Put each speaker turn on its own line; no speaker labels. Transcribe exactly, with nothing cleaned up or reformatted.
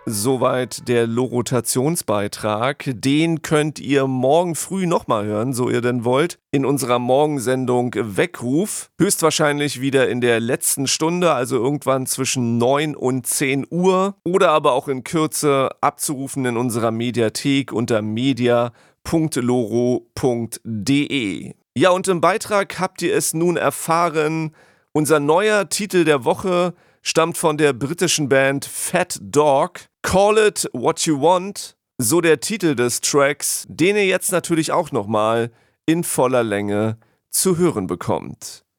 Soweit der Lorotationsbeitrag. Den könnt ihr morgen früh nochmal hören, so ihr denn wollt, in unserer Morgensendung Weckruf. Höchstwahrscheinlich wieder in der letzten Stunde, also irgendwann zwischen neun und zehn Uhr. Oder aber auch in Kürze abzurufen in unserer Mediathek unter media punkt loro punkt de. Ja, und im Beitrag habt ihr es nun erfahren. Unser neuer Titel der Woche stammt von der britischen Band Fat Dog. Call It What You Want, so der Titel des Tracks, den ihr jetzt natürlich auch nochmal in voller Länge zu hören bekommt.